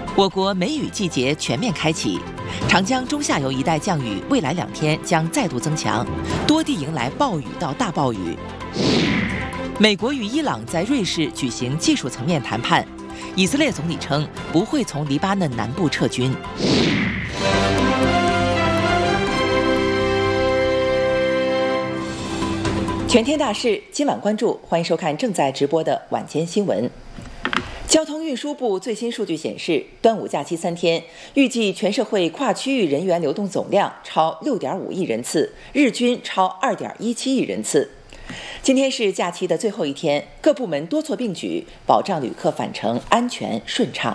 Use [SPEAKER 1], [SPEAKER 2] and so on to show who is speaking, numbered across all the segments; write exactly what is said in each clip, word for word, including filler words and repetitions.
[SPEAKER 1] 我国梅雨季节全面开启，长江中下游一带降雨未来两天将再度增强，多地迎来暴雨到大暴雨。美国与伊朗在瑞士举行技术层面谈判，以色列总理称不会从黎巴嫩南部撤军。全天大事，今晚关注，欢迎收看正在直播的晚间新闻。交通运输部最新数据显示，端午假期三天，预计全社会跨区域人员流动总量超 六点五亿人次，日均超 二点一七亿人次。今天是假期的最后一天，各部门多措并举，保障旅客返程安全顺畅。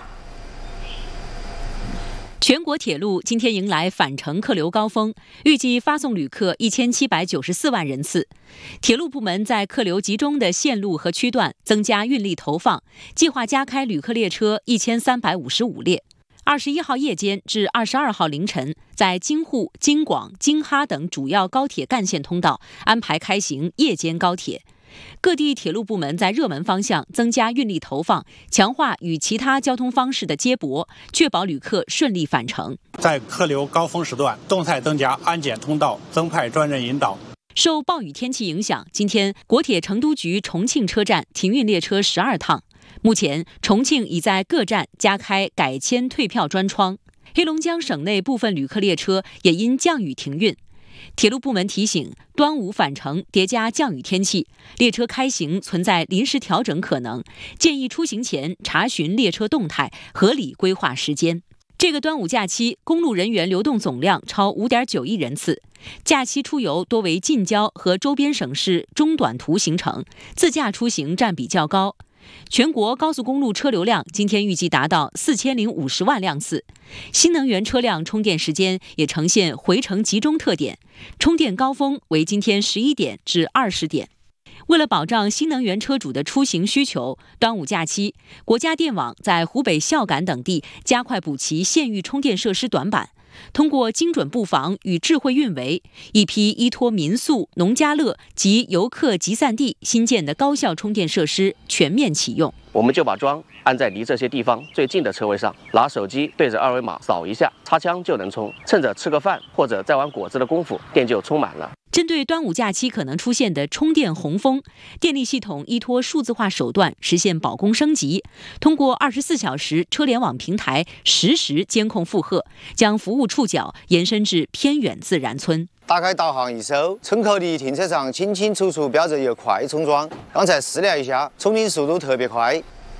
[SPEAKER 2] 全国铁路今天迎来返程客流高峰，预计发送旅客一千七百九十四万人次。铁路部门在客流集中的线路和区段增加运力投放，计划加开旅客列车一千三百五十五列。二十一号夜间至二十二号凌晨，在京沪、京广、京哈等主要高铁干线通道安排开行夜间高铁。各地铁路部门在热门方向增加运力投放，强化与其他交通方式的接驳，确保旅客顺利返程。
[SPEAKER 3] 在客流高峰时段，动态增加安检通道，增派专人引导。
[SPEAKER 2] 受暴雨天气影响，今天国铁成都局重庆车站停运列车十二趟。目前，重庆已在各站加开改签退票专窗。黑龙江省内部分旅客列车也因降雨停运。铁路部门提醒，端午返程叠加降雨天气，列车开行存在临时调整可能，建议出行前查询列车动态，合理规划时间。这个端午假期，公路人员流动总量超 五点九亿人次，假期出游多为近郊和周边省市中短途行程，自驾出行占比较高。全国高速公路车流量今天预计达到四千零五十万辆次，新能源车辆充电时间也呈现回程集中特点，充电高峰为今天十一点至二十点。为了保障新能源车主的出行需求，端午假期，国家电网在湖北孝感等地加快补齐县域充电设施短板。通过精准布防与智慧运维，一批依托民宿、农家乐及游客集散地新建的高效充电设施全面启用。
[SPEAKER 4] 我们就把桩安在离这些地方最近的车位上，拿手机对着二维码扫一下，插枪就能充，趁着吃个饭或者摘完果子的功夫，电就充满了。
[SPEAKER 2] 针对端午假期可能出现的充电洪峰，电力系统依托数字化手段实现保供升级，通过二十四小时车联网平台实时监控负荷，将服务触角延伸至偏远自然村。
[SPEAKER 5] 打开导航一搜，村口的停车场清清楚楚标着有快充桩。刚才试了一下，充电速度特别快。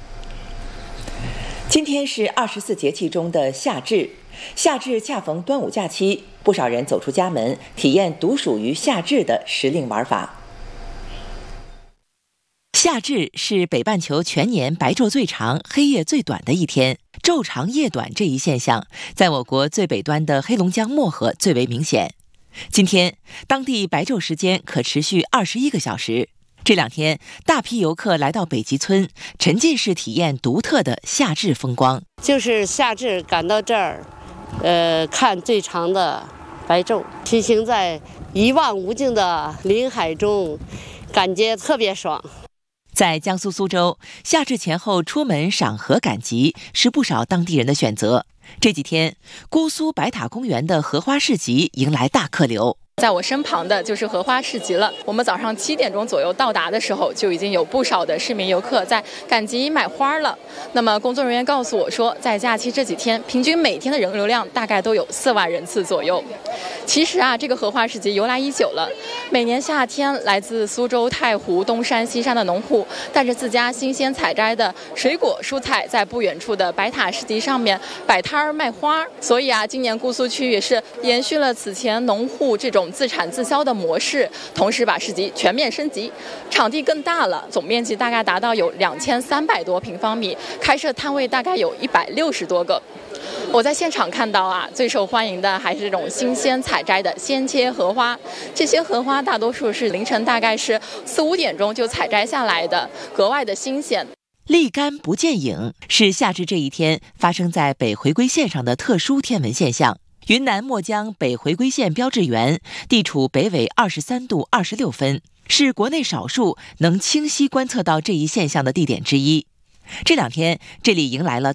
[SPEAKER 1] 今天是二十四节气中的夏至，夏至恰逢端午假期，不少人走出家门，体验独属于夏至的时令玩法。夏至是北半球全年白昼最长、黑夜最短的一天。昼长夜短这一现象，在我国最北端的黑龙江漠河最为明显。今天，当地白昼时间可持续二十一个小时。这两天，大批游客来到北极村，沉浸式体验独特的夏至风光。
[SPEAKER 6] 就是夏至赶到这儿，呃，看最长的白昼，骑行在一望无尽的林海中，感觉特别爽。
[SPEAKER 1] 在江苏苏州，夏至前后出门赏荷赶集是不少当地人的选择。这几天，姑苏白塔公园的荷花市集迎来大客流。
[SPEAKER 7] 在我身旁的就是荷花市集了。我们早上七点钟左右到达的时候，就已经有不少的市民游客在赶集买花了。那么工作人员告诉我说，在假期这几天，平均每天的人流量大概都有四万人次左右。其实啊，这个荷花市集由来已久了。每年夏天，来自苏州、太湖、东山、西山的农户，带着自家新鲜采摘的水果、蔬菜，在不远处的白塔市集上面摆摊儿卖花。所以啊，今年姑苏区也是延续了此前农户这种自产自销的模式，同时把市集全面升级，场地更大了，总面积大概达到有两千三百多平方米，开设摊位大概有一百六十多个。我在现场看到啊，最受欢迎的还是这种新鲜采摘的鲜切荷花。这些荷花大多数是凌晨大概是四五点钟就采摘下来的，格外的新鲜。
[SPEAKER 1] 立竿不见影是夏至这一天发生在北回归线上的特殊天文现象。云南墨江北回归线标志源地处北纬二十三度二十六分，是国内少数能清晰观测到这一现象的地点之一。这两天，这里迎来了